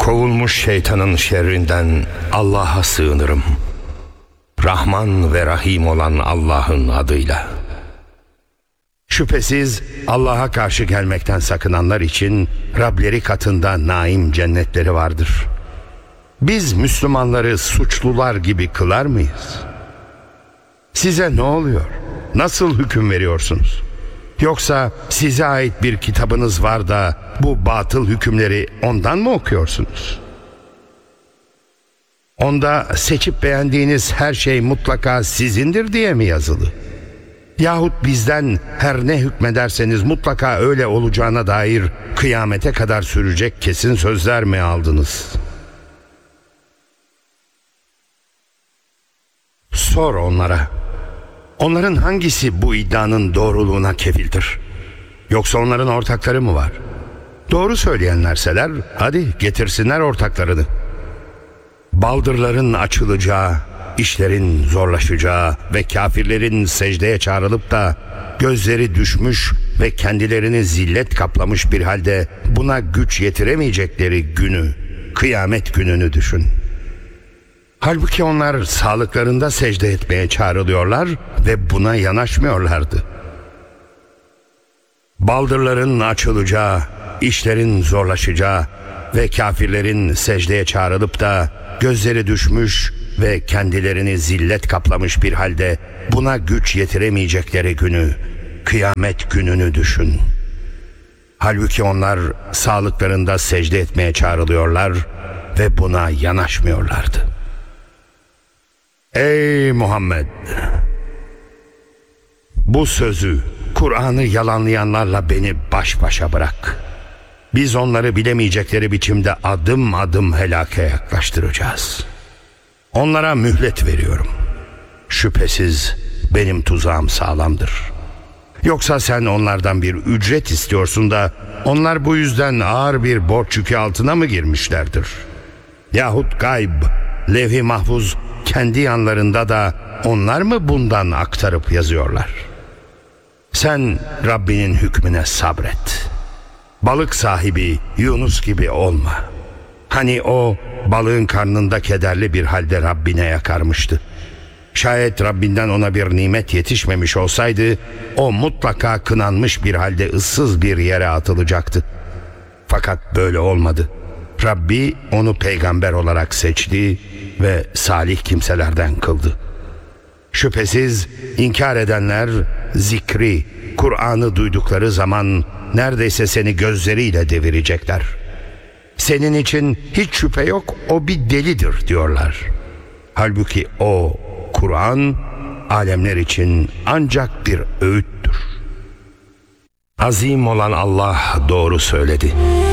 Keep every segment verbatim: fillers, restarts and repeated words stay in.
Kovulmuş şeytanın şerrinden Allah'a sığınırım. Rahman ve Rahim olan Allah'ın adıyla. Şüphesiz Allah'a karşı gelmekten sakınanlar için Rableri katında naim cennetleri vardır. Biz Müslümanları suçlular gibi kılar mıyız? Size ne oluyor? Nasıl hüküm veriyorsunuz? Yoksa size ait bir kitabınız var da bu batıl hükümleri ondan mı okuyorsunuz? Onda seçip beğendiğiniz her şey mutlaka sizindir diye mi yazılı? Yahut bizden her ne hükmederseniz mutlaka öyle olacağına dair kıyamete kadar sürecek kesin sözler mi aldınız? Sor onlara. Onların hangisi bu iddianın doğruluğuna kefildir? Yoksa onların ortakları mı var? Doğru söyleyenlerseler hadi getirsinler ortaklarını. Baldırların açılacağı, işlerin zorlaşacağı ve kafirlerin secdeye çağrılıp da gözleri düşmüş ve kendilerini zillet kaplamış bir halde buna güç yetiremeyecekleri günü, kıyamet gününü düşün. Halbuki onlar sağlıklarında secde etmeye çağrılıyorlar ve buna yanaşmıyorlardı. Baldırların açılacağı, işlerin zorlaşacağı ve kafirlerin secdeye çağrılıp da gözleri düşmüş ve kendilerini zillet kaplamış bir halde buna güç yetiremeyecekleri günü, kıyamet gününü düşün. Halbuki onlar sağlıklarında secde etmeye çağrılıyorlar ve buna yanaşmıyorlardı. Ey Muhammed! Bu sözü, Kur'an'ı yalanlayanlarla beni baş başa bırak. Biz onları bilemeyecekleri biçimde adım adım helake yaklaştıracağız. Onlara mühlet veriyorum. Şüphesiz benim tuzağım sağlamdır. Yoksa sen onlardan bir ücret istiyorsun da onlar bu yüzden ağır bir borç yükü altına mı girmişlerdir? Yahut gayb, levh-i mahfuz kendi yanlarında da onlar mı bundan aktarıp yazıyorlar? Sen Rabbinin hükmüne sabret. Balık sahibi Yunus gibi olma. Hani o balığın karnında kederli bir halde Rabbine yakarmıştı. Şayet Rabbinden ona bir nimet yetişmemiş olsaydı o mutlaka kınanmış bir halde ıssız bir yere atılacaktı. Fakat böyle olmadı. Rabbi onu peygamber olarak seçti ve salih kimselerden kıldı. Şüphesiz inkar edenler zikri, Kur'an'ı duydukları zaman neredeyse seni gözleriyle devirecekler. Senin için hiç şüphe yok, o bir delidir diyorlar. Halbuki o Kur'an alemler için ancak bir öğüttür. Azim olan Allah doğru söyledi.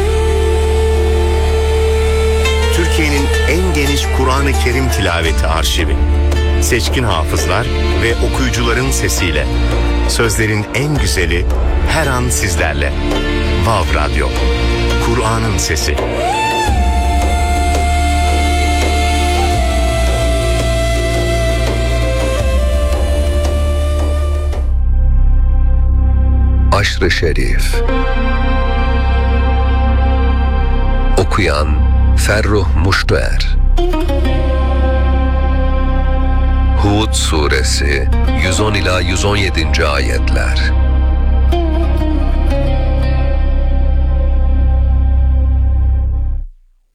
Türkiye'nin en geniş Kur'an-ı Kerim tilaveti arşivi. Seçkin hafızlar ve okuyucuların sesiyle. Sözlerin en güzeli her an sizlerle. Vav Radyo. Kur'an'ın sesi. Aşr-ı Şerif. Okuyan Ferruh Muştuer. Hud Suresi yüz on ila yüz on yedinci ayetler.